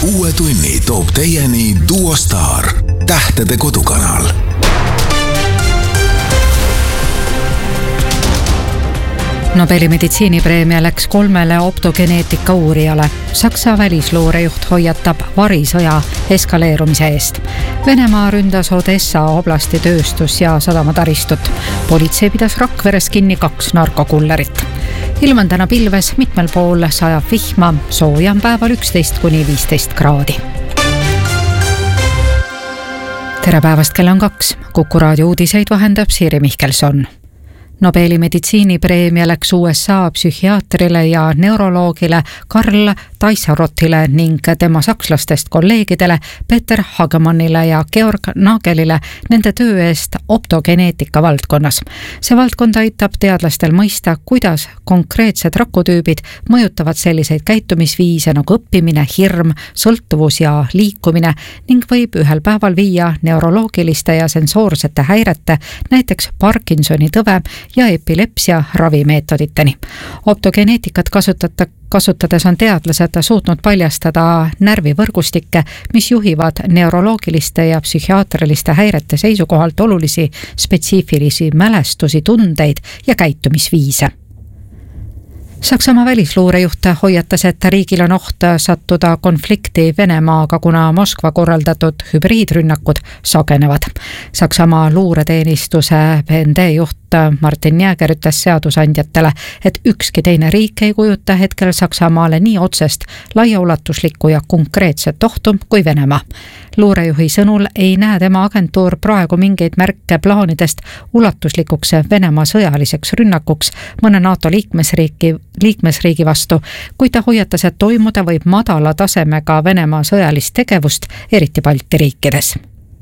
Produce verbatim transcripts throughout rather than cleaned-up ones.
Uue tunni toob teieni Duo Star, Tähtede kodukanal. Nobeli meditsiinipreemia läks kolmele optogeneetika uurijale. Saksa välisluurejuht hoiatab varisõja eskaleerumise eest. Venemaa ründas Odessa oblasti tööstus- ja sadamataristut. Politsei pidas Rakveres kinni kaks narkokullerit. Ilm on täna pilves, mitmel pool sajab vihma, sooja on päeval üksteist kuni viisteist kraadi. Tere päevast, kell on kaks. Kuku raadio uudiseid vahendab Siiri Mihkelson. Nobeli meditsiinipreemia läks U S A psühhiaatrile ja neuroloogile Karl Taissarotile ning tema sakslastest kolleegidele Peter Hagemannile ja Georg Nagelile nende töö eest optogeneetika valdkonnas. See valdkond aitab teadlastel mõista, kuidas konkreetsed rakutüübid mõjutavad selliseid käitumisviise nagu õppimine, hirm, sõltuvus ja liikumine ning võib ühel päeval viia neuroloogiliste ja sensoorsete häirete, näiteks Parkinsoni tõve ja epilepsia ravimeetoditeni. Optogeneetikat kasutata, kasutades on teadlased suutnud paljastada närvivõrgustikke, mis juhivad neuroloogiliste ja psühhiaatriliste häirete seisukohalt olulisi spetsiifilisi mälestusi, tundeid ja käitumisviise. Saksamaa välisluurejuht hoiatas, et riigil on oht sattuda konflikti Venemaaga, kuna Moskva korraldatud hübriidrünnakud sagenevad. Saksamaa luureteenistuse B N D juht Martin Jäger ütles seadusandjatele, et ükski teine riik ei kujuta hetkel Saksamaale nii otsest, laiaulatuslikku ja konkreetset ohtu kui Venemaa. Luurejuhi sõnul ei näe tema agentuur praegu mingeid märke plaanidest ulatuslikuks Venemaa sõjaliseks rünnakuks mõne NATO liikmesriiki, liikmesriigi vastu, kuid ta hoiatas, et toimuda võib madala tasemega Venemaa sõjalist tegevust, eriti Balti riikides.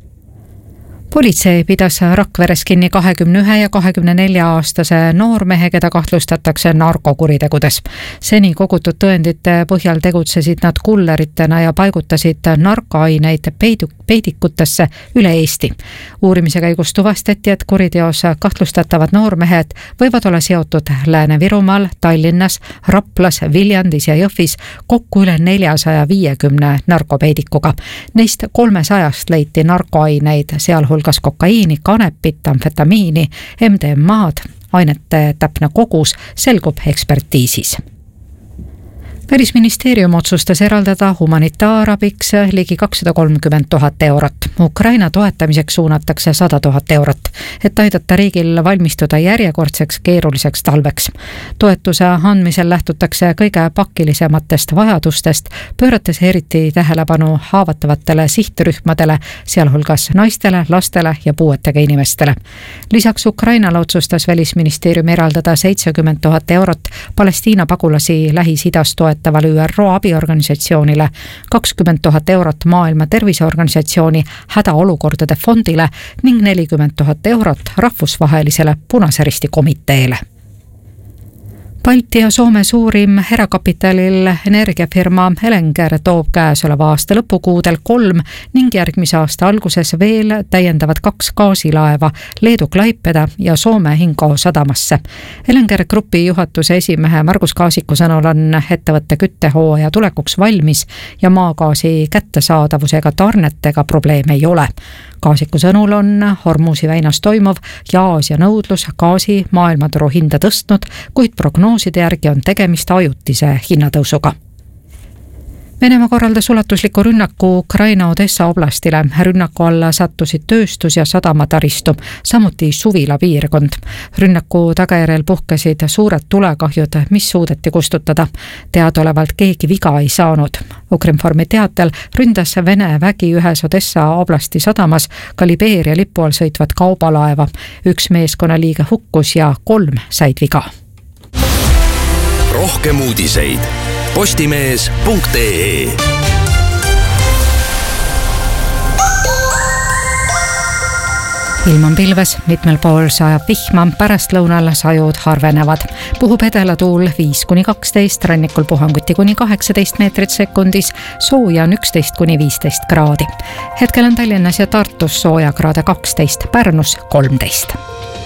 Politsei pidas Rakveres kinni kahekümne ühe ja kahekümne nelja aastase noormehe, keda kahtlustatakse narkokuritegudes. Seni kogutud tõendite põhjal tegutsesid nad kulleritena ja paigutasid narkoaineid peidu, peidikutesse üle Eesti. Uurimise käigus tuvastati, et kuriteos kahtlustatavad noormehed võivad olla seotud Lääne-Virumaal, Tallinnas, Raplas, Viljandis ja Jõhvis kokku üle neljasaja viiekümne narkopeidikuga. Neist kolmesajast leiti narkoaineid, sealhulgas kas kokaiini, kanepit, amfetamiini, M D M A-d, ainete täpne kogus selgub ekspertiisis. Välisministeerium otsustas eraldada humanitaarabiks ligi kakssada kolmkümmend tuhat eurot. Ukraina toetamiseks suunatakse sada tuhat eurot, et aidata riigil valmistuda järjekordseks keeruliseks talveks. Toetuse andmisel lähtutakse kõige pakilisematest vajadustest, pöörates eriti tähelepanu haavatavatele sihtrühmadele, sealhulgas naistele, lastele ja puuetega inimestele. Lisaks Ukrainale otsustas Välisministeerium eraldada seitsekümmend tuhat eurot Palestiina pagulasi Lähis-Idas toetamiseks Ü R O abiorganisatsioonile, kakskümmend tuhat eurot Maailma Terviseorganisatsiooni hädaolukordade fondile ning nelikümmend tuhat eurot rahvusvahelisele Punase Risti komiteele. Balti ja Soome suurim erakapitalil energiafirma Elenger toob käesoleva aasta lõpukuudel kolm ning järgmise aasta alguses veel täiendavad kaks gaasilaeva Leedu Klaipeda ja Soome Hinko sadamasse. Elenger Grupi juhatuse esimehe Margus Kaasiku sõnul on ettevõtte küttehooaja tulekuks valmis ja maagaasi kättesaadavusega tarnetega probleeme ei ole. Kaasiku sõnul on Hormuzi väinas toimuv ja Aasia nõudlus gaasi maailmaturu hinda tõstnud, kuid prognooside järgi on tegemist ajutise hinnatõusuga. Venemaa korraldas ulatusliku rünnaku Ukraina Odessa oblastile. Rünnaku alla sattusid tööstus- ja sadamataristu, samuti suvila piirkond. Rünnaku tagajärjel puhkesid suured tulekahjud, mis suudeti kustutada. Teadaolevalt keegi viga ei saanud. Ukrinformi teatel ründas Vene vägi ühes Odessa oblasti sadamas ka Libeeria lipu all sõitvat kaubalaeva. Üks meeskonnaliige hukkus ja kolm said viga. Rohkem uudiseid postimees punkt ee. Ilm on pilves, mitmel pool sajab vihma, pärastlõunal sajud harvenevad. Puhub edelatuul viis kuni kaksteist, rannikul puhanguti kuni kaheksateist meetrit sekundis, sooja on üksteist kuni viisteist kraadi. Hetkel on Tallinnas ja Tartus sooja kraade kaksteist, Pärnus kolmteist.